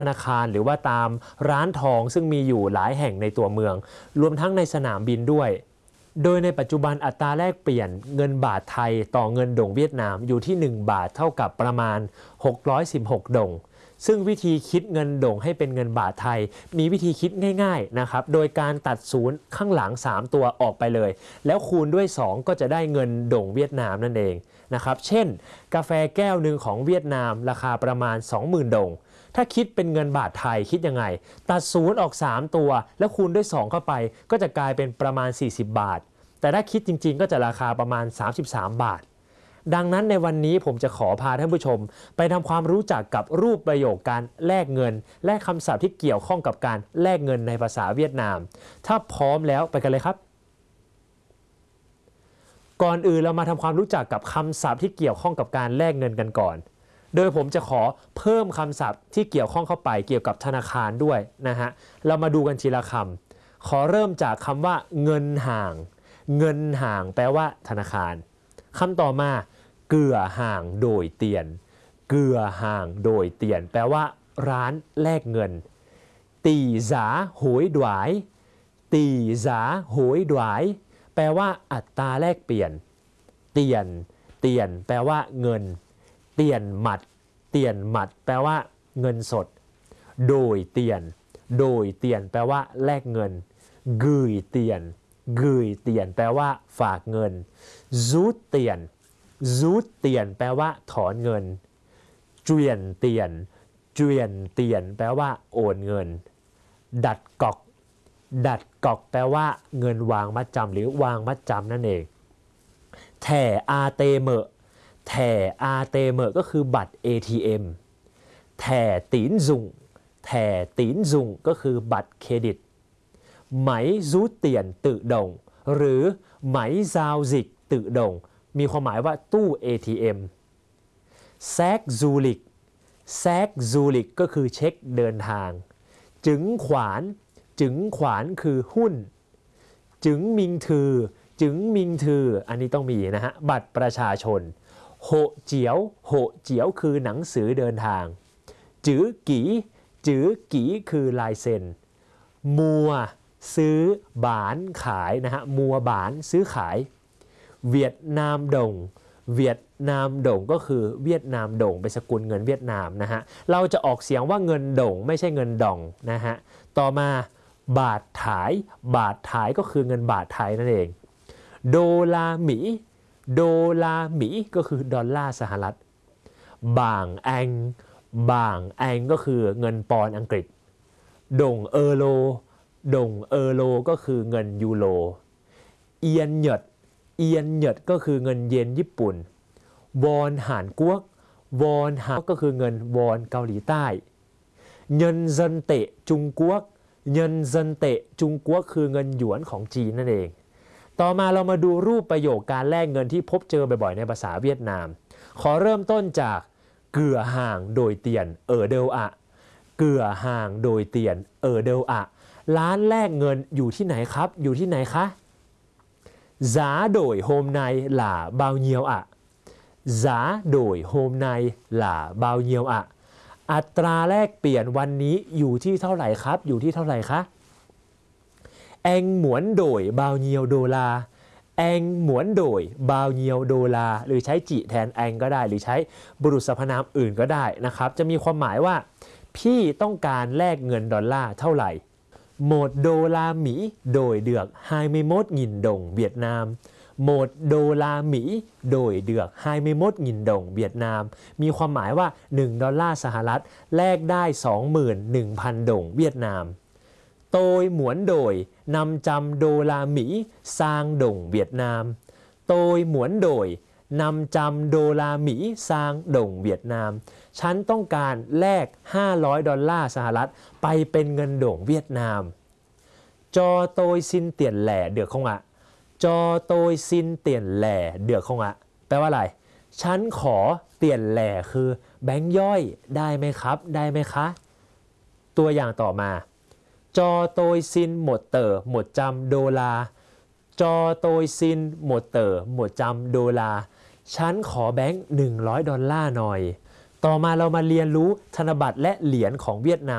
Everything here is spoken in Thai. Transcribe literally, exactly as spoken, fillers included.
ธนาคารหรือว่าตามร้านทองซึ่งมีอยู่หลายแห่งในตัวเมืองรวมทั้งในสนามบินด้วยโดยในปัจจุบันอัตราแลกเปลี่ยนเงินบาทไทยต่อเงินดงเวียดนามอยู่ที่หนึ่งบาทเท่ากับประมาณหกร้อยสิบหกดงซึ่งวิธีคิดเงินดงให้เป็นเงินบาทไทยมีวิธีคิดง่ายๆนะครับโดยการตัดศูนย์ข้างหลังสามตัวออกไปเลยแล้วคูณด้วยสองก็จะได้เงินดงเวียดนามนั่นเองนะครับเช่นกาแฟแก้วหนึ่งของเวียดนามราคาประมาณ สองหมื่น ดงถ้าคิดเป็นเงินบาทไทยคิดยังไงตัดศูนย์ออกสามตัวแล้วคูณด้วยสองเข้าไปก็จะกลายเป็นประมาณสี่สิบบาทแต่ถ้าคิดจริงๆก็จะราคาประมาณสามสิบสามบาทดังนั้นในวันนี้ผมจะขอพาท่านผู้ชมไปทำความรู้จักกับรูปประโยคการแลกเงินและคำศัพท์ที่เกี่ยวข้องกับการแลกเงินในภาษาเวียดนามถ้าพร้อมแล้วไปกันเลยครับก่อนอื่นเรามาทำความรู้จักกับคำศัพท์ที่เกี่ยวข้องกับการแลกเงินกันก่อนโดยผมจะขอเพิ่มคำศัพท์ที่เกี่ยวข้องเข้าไปเกี่ยวกับธนาคารด้วยนะฮะเรามาดูกันทีละคำขอเริ่มจากคำว่าเงินห่างเงินห่างแปลว่าธนาคารคำต่อมาเกือห่างโดยเตียนเกือห่างโดยเตียนแปลว่าร้านแลกเงินตีสาโหยดวายตีสาโหยดวายแปลว่าอัตราแลกเปลี่ยนเตียนเตียนแปลว่าเงินเตียนหมัดเตียนหมัดแปลว่าเงินสดโดยเตียนโดยเตียนแปลว่าแลกเงินกืยเตียนกืยเตียนแปลว่าฝากเงินซูดเตียนซูดเตียนแปลว่าถอนเงินเจียนเตียนเจียนเตียนแปลว่าโอนเงินดัดกอกดัดกอกแปลว่าเงินวางมัดจำหรือวางมัดจำนั่นเองแถ่อาเตเมอแถ่อาเตเมอก็คือบัตร เอ ที เอ็ม แถ่ตีนซุงแถ่ตีนซุงก็คือบัตรเครดิตไหมซูเตียนtự độngหรือไหมซาวซิกtự độngมีความหมายว่าตู้ เอ ที เอ็ม แซกซูลิกแซกซูลิกก็คือเช็คเดินทางจึงขวานจึงขวานคือหุ้นจึงมิงถือจึงมิงถืออันนี้ต้องมีนะฮะบัตรประชาชนโหเจียวโหเจียวคือหนังสือเดินทางจื้อกีจื้อกีคือลายเซ็นมัวซื้อบานขายนะฮะมัวบานซื้อขายเวียดนามดงเวียดนามดงก็คือเวียดนามดงเป็นสกุลเงินเวียดนามนะฮะเราจะออกเสียงว่าเงินดงไม่ใช่เงินดองนะฮะต่อมาบาทถายบาทถายก็คือเงินบาทไทยนั่นเองโดลาหมีโดลาหมีก็คือดอลลาร์สหรัฐบางแองบางแองก็คือเงินปอนด์อังกฤษดงเออโลดงเออโลก็คือเงินยูโรเอียนเหยดเอียนเหยดก็คือเงินเยนญี่ปุ่นวอนหานกวกวอนหานก็คือเงินวอนเกาหลีใต้เงินเซินเตะจุงกวกเงินเซินเตะจุงกวกคือเงินหยวนของจีนนั่นเองต่อมาเรามาดูรูปประโยคการแลกเงินที่พบเจอบ่อยๆในภาษาเวียดนามขอเริ่มต้นจากเกือห่างโดยเตียนเออเดลอะเกือห่างโดยเตียนเออเดลอะร้านแลกเงินอยู่ที่ไหนครับอยู่ที่ไหนคะgiá đổi hôm nay là bao nhiêu ạ giá đổi hôm nay là bao nhiêu ạ อัตราแลกเปลี่ยนวันนี้อยู่ที่เท่าไหร่ครับอยู่ที่เท่าไหร่คะ anh muốn đổi bao nhiêu đô la anh muốn đổi bao nhiêu đô la หรือใช้จิแทน anh ก็ได้หรือใช้บุรุษสรรพนามอื่นก็ได้นะครับจะมีความหมายว่าพี่ต้องการแลกเงินดอลลาร์เท่าไหร่một đô la Mỹ đổi được hai mươi mốt nghìn đồng Việt Nam một đô la Mỹ đổi được hai mươi mốt nghìn đồng Việt Nam มีความหมายว่าหนึ่งดอลลาร์สหรัฐแลกได้ สองหมื่นหนึ่งพัน ดงเวียดนาม tôi muốn đổi năm trăm đô la Mỹ sang đồng Việt Nam tôi muốn đổi năm trăm đô la Mỹ sang đồng Việt Nam ฉันต้องการแลกห้าร้อยดอลลาร์สหรัฐไปเป็นเงินดงเวียดนาม cho tôi xin tiền lẻ được không ạ cho tôi xin tiền lẻ được không ạ แปลว่าอะไรฉันขอเตียนแหล่คือแบงค์ย่อยได้ไหมครับได้ไหมคะตัวอย่างต่อมา cho tôi xin một tờ một trăm đô la cho tôi xin một tờ một trăm đô la ฉันขอแบงค์หนึ่งร้อยดอลลาร์หน่อยต่อมาเรามาเรียนรู้ธนบัตรและเหรียญของเวียดนาม